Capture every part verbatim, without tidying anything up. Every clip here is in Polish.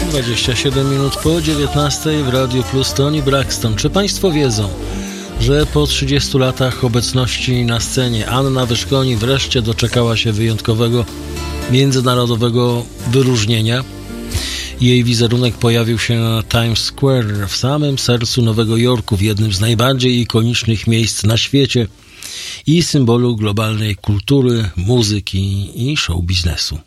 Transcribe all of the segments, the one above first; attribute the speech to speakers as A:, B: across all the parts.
A: dwadzieścia siedem minut po dziewiętnastej w Radiu Plus Tony Braxton. Czy Państwo wiedzą, że po trzydziestu latach obecności na scenie Anna Wyszkoni wreszcie doczekała się wyjątkowego międzynarodowego wyróżnienia? Jej wizerunek pojawił się na Times Square w samym sercu Nowego Jorku, w jednym z najbardziej ikonicznych miejsc na świecie i symbolu globalnej kultury, muzyki i show biznesu.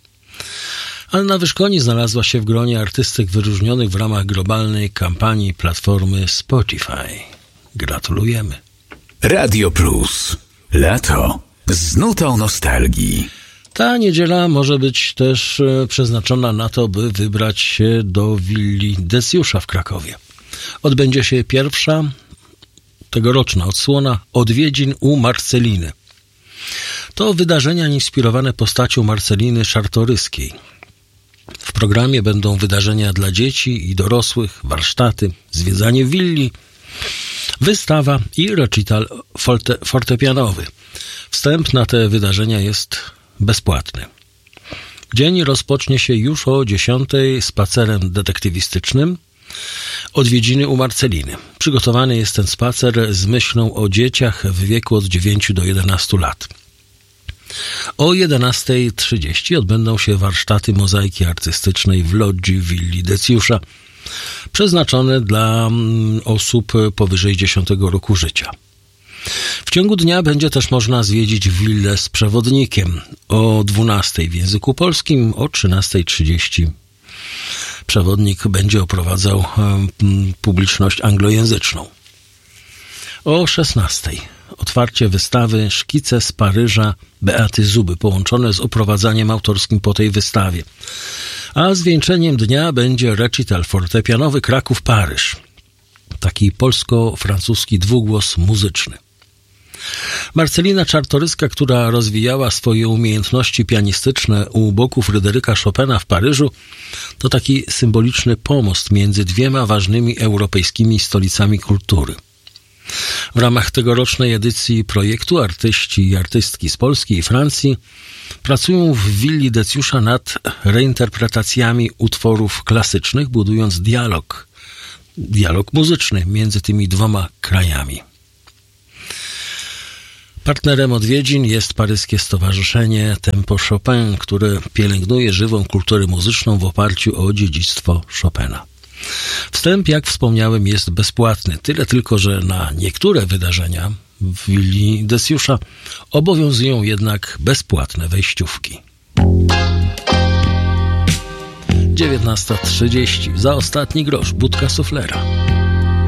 A: Anna Wyszkoni znalazła się w gronie artystek wyróżnionych w ramach globalnej kampanii platformy Spotify. Gratulujemy.
B: Radio Plus. Lato z nutą nostalgii.
A: Ta niedziela może być też przeznaczona na to, by wybrać się do willi Decjusza w Krakowie. Odbędzie się pierwsza tegoroczna odsłona odwiedzin u Marceliny. To wydarzenia inspirowane postacią Marceliny Czartoryskiej. W programie będą wydarzenia dla dzieci i dorosłych, warsztaty, zwiedzanie willi, wystawa i recital forte, fortepianowy. Wstęp na te wydarzenia jest bezpłatny. Dzień rozpocznie się już o dziesiątej spacerem detektywistycznym Odwiedziny u Marceliny. Przygotowany jest ten spacer z myślą o dzieciach w wieku od dziewięciu do jedenastu lat. O jedenasta trzydzieści odbędą się warsztaty mozaiki artystycznej w lodzi willi Decjusza, przeznaczone dla osób powyżej dziesiątego roku życia. W ciągu dnia będzie też można zwiedzić willę z przewodnikiem. O dwunastej w języku polskim, o trzynasta trzydzieści przewodnik będzie oprowadzał publiczność anglojęzyczną. O szesnastej otwarcie wystawy Szkice z Paryża Beaty Zuby, połączone z oprowadzaniem autorskim po tej wystawie. A zwieńczeniem dnia będzie recital fortepianowy Kraków-Paryż. Taki polsko-francuski dwugłos muzyczny. Marcelina Czartoryska, która rozwijała swoje umiejętności pianistyczne u boku Fryderyka Chopina w Paryżu, to taki symboliczny pomost między dwiema ważnymi europejskimi stolicami kultury. W ramach tegorocznej edycji projektu artyści i artystki z Polski i Francji pracują w willi Decjusza nad reinterpretacjami utworów klasycznych, budując dialog, dialog muzyczny między tymi dwoma krajami. Partnerem odwiedzin jest paryskie stowarzyszenie Tempo Chopin, które pielęgnuje żywą kulturę muzyczną w oparciu o dziedzictwo Chopina. Wstęp, jak wspomniałem, jest bezpłatny. Tyle tylko, że na niektóre wydarzenia w willi Decjusza obowiązują jednak bezpłatne wejściówki. dziewiętnasta trzydzieści. Za ostatni grosz budka suflera.